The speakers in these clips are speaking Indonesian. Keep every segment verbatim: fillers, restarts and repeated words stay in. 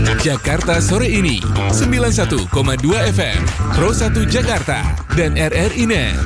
Jakarta sore ini, sembilan puluh satu koma dua F M, Pro satu Jakarta, dan R R I Net.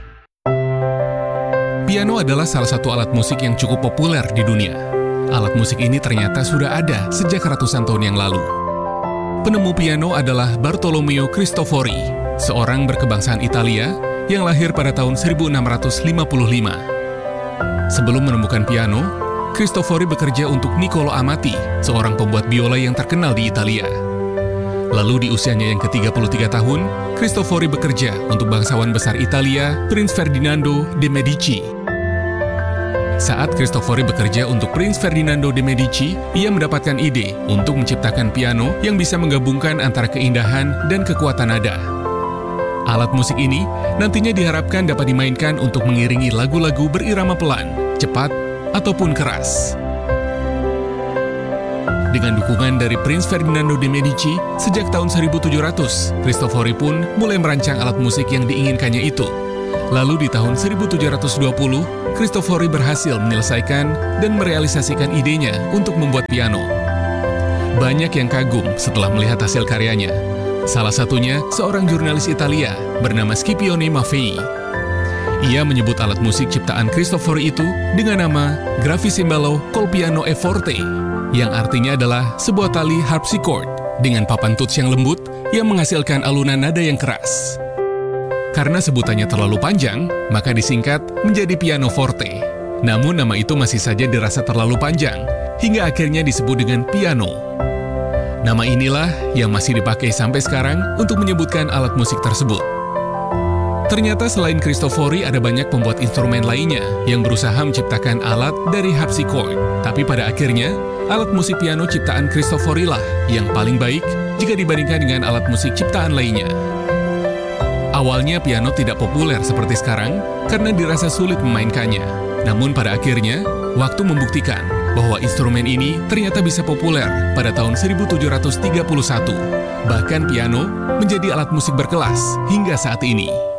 Piano adalah salah satu alat musik yang cukup populer di dunia. Alat musik ini ternyata sudah ada sejak ratusan tahun yang lalu. Penemu piano adalah Bartolomeo Cristofori, seorang berkebangsaan Italia yang lahir pada tahun seribu enam ratus lima puluh lima. Sebelum menemukan piano, Cristofori bekerja untuk Niccolo Amati, seorang pembuat biola yang terkenal di Italia. Lalu di usianya yang ke tiga puluh tiga tahun, Cristofori bekerja untuk bangsawan besar Italia, Prince Ferdinando de' Medici. Saat Cristofori bekerja untuk Prince Ferdinando de' Medici, ia mendapatkan ide untuk menciptakan piano yang bisa menggabungkan antara keindahan dan kekuatan nada. Alat musik ini nantinya diharapkan dapat dimainkan untuk mengiringi lagu-lagu berirama pelan, cepat, ataupun keras. Dengan dukungan dari Prince Ferdinando de' Medici, sejak tahun seribu tujuh ratus, Cristofori pun mulai merancang alat musik yang diinginkannya itu. Lalu di tahun seribu tujuh ratus dua puluh, Cristofori berhasil menyelesaikan dan merealisasikan idenya untuk membuat piano. Banyak yang kagum setelah melihat hasil karyanya. Salah satunya seorang jurnalis Italia bernama Scipione Maffei. Ia menyebut alat musik ciptaan Cristofori itu dengan nama Gravicembalo col piano e forte, yang artinya adalah sebuah tali harpsichord dengan papan tuts yang lembut yang menghasilkan alunan nada yang keras. Karena sebutannya terlalu panjang, maka disingkat menjadi piano forte. Namun nama itu masih saja dirasa terlalu panjang, hingga akhirnya disebut dengan piano. Nama inilah yang masih dipakai sampai sekarang untuk menyebutkan alat musik tersebut. Ternyata selain Cristofori ada banyak pembuat instrumen lainnya yang berusaha menciptakan alat dari harpsichord. Tapi pada akhirnya, alat musik piano ciptaan Cristofori lah yang paling baik jika dibandingkan dengan alat musik ciptaan lainnya. Awalnya piano tidak populer seperti sekarang karena dirasa sulit memainkannya. Namun pada akhirnya, waktu membuktikan bahwa instrumen ini ternyata bisa populer pada tahun seribu tujuh ratus tiga puluh satu. Bahkan piano menjadi alat musik berkelas hingga saat ini.